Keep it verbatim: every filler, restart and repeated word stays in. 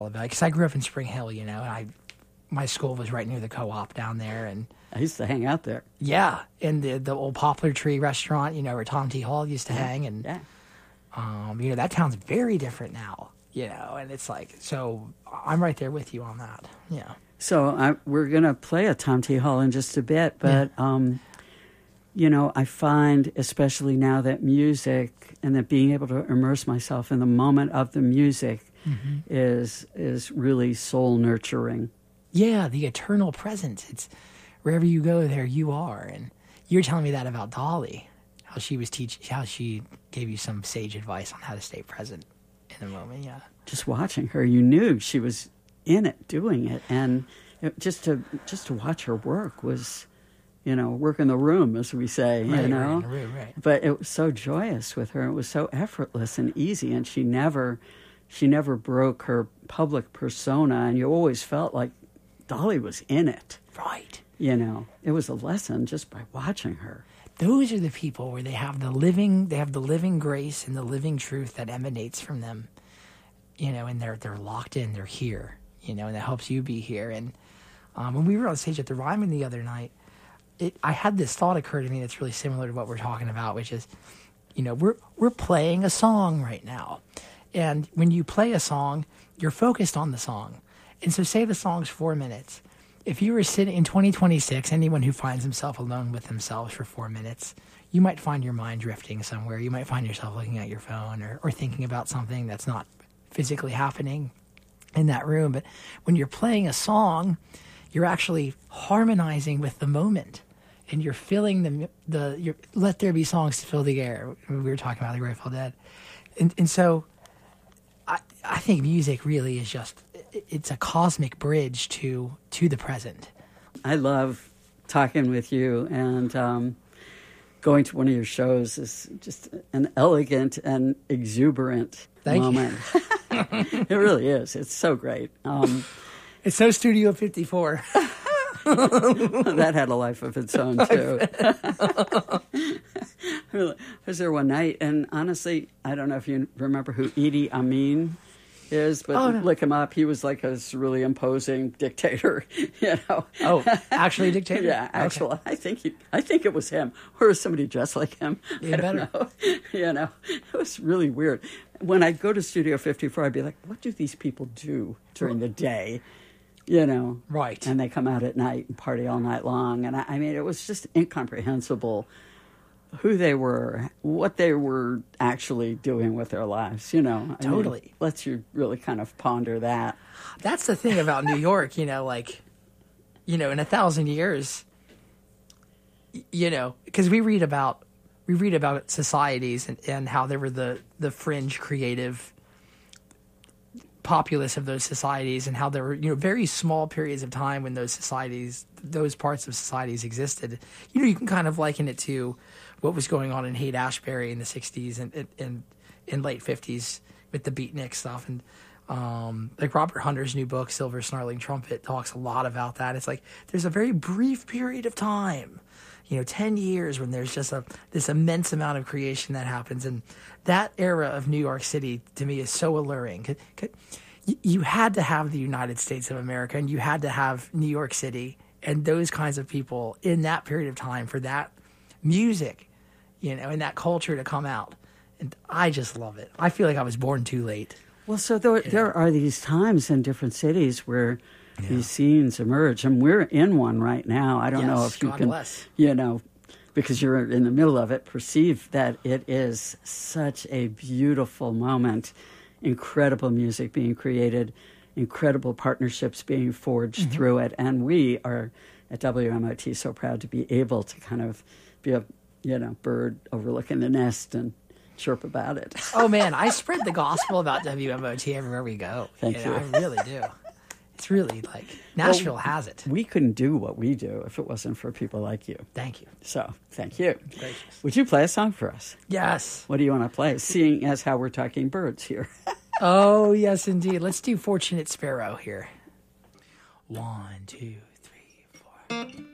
Because I grew up in Spring Hill, you know, and I, my school was right near the co-op down there, and I used to hang out there. Yeah, in the the old Poplar Tree restaurant, you know, where Tom T. Hall used to yeah. hang, and yeah. um, you know, that town's very different now, you know, and it's like, so I'm right there with you on that. Yeah. So I, we're gonna play a Tom T. Hall in just a bit, but yeah. um, you know, I find, especially now that music and that being able to immerse myself in the moment of the music. Mm-hmm. is is really soul nurturing. Yeah, the eternal presence. It's wherever you go, there you are. And you were telling me that about Dolly, how she was teach, how she gave you some sage advice on how to stay present in the moment. Yeah, just watching her, you knew she was in it, doing it, and it, just to just to watch her work was, you know, work in the room, as we say, right, you know. Right in the room, right. But it was so joyous with her. It was so effortless and easy, and she never. She never broke her public persona, and you always felt like Dolly was in it. Right. You know, it was a lesson just by watching her. Those are the people where they have the living, they have the living grace and the living truth that emanates from them. You know, and they're they're locked in, they're here. You know, and that helps you be here. And um, when we were on stage at the Ryman the other night, it I had this thought occur to me that's really similar to what we're talking about, which is, you know, we're we're playing a song right now. And when you play a song, you're focused on the song. And so say the song's four minutes. If you were sitting in twenty twenty-six, anyone who finds himself alone with themselves for four minutes, you might find your mind drifting somewhere. You might find yourself looking at your phone or, or thinking about something that's not physically happening in that room. But when you're playing a song, you're actually harmonizing with the moment. And you're filling the, the your, let there be songs to fill the air. We were talking about the Grateful Dead. And, and so... I, I think music really is just, it's a cosmic bridge to to the present. I love talking with you, and um, going to one of your shows is just an elegant and exuberant Thank moment. It really is. It's so great. Um, it's so Studio fifty-four. That had a life of its own, too. I was there one night, and honestly, I don't know if you remember who Idi Amin is, but oh, no. Look him up. He was like a really imposing dictator, you know. Oh, actually a dictator? Yeah, actually. Okay. I think he, I think it was him, or somebody dressed like him. Yeah, I don't better. know. You know, it was really weird. When I'd go to Studio fifty-four, I'd be like, what do these people do during the day? You know, right? And they come out at night and party all night long. And I, I mean, it was just incomprehensible who they were, what they were actually doing with their lives. You know, I totally mean, lets you really kind of ponder that. That's the thing about New York. You know, like, you know, in a thousand years, you know, because we read about we read about societies and, and how there were the the fringe creative populace of those societies, and how there were, you know, very small periods of time when those societies, those parts of societies existed. You know, you can kind of liken it to what was going on in Haight-Ashbury in the sixties and in in, in late fifties with the beatnik stuff. And um, like Robert Hunter's new book, Silver Snarling Trumpet, talks a lot about that. It's like there's a very brief period of time, you know, ten years when there's just a this immense amount of creation that happens. And that era of New York City, to me, is so alluring. C- c- you had to have the United States of America, and you had to have New York City and those kinds of people in that period of time for that music, you know, and that culture to come out. And I just love it. I feel like I was born too late. Well, so there, yeah. there are these times in different cities where yeah. these scenes emerge, and we're in one right now. I don't yes, know if you God can, bless. you know, because you're in the middle of it, perceive that it is such a beautiful moment, incredible music being created, incredible partnerships being forged mm-hmm. through it, and we are at W M O T so proud to be able to kind of be a, you know, bird overlooking the nest and chirp about it. Oh man, I spread the gospel about W M O T everywhere we go. Thank you. you. Know, I really do. It's really like Nashville well, has it. We couldn't do what we do if it wasn't for people like you. Thank you. So, thank you. Gracious. Would you play a song for us? Yes. What do you want to play? Seeing as how we're talking birds here. Oh, yes, indeed. Let's do Fortunate Sparrow here. One, two, three, four.